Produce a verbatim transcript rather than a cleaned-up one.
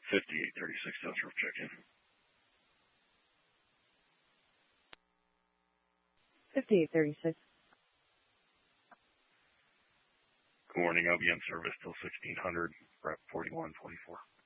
fifty-eight thirty-six, South Roof check-in. fifty-eight thirty-six. Good morning, L B M service till sixteen hundred, rep forty-one twenty-four.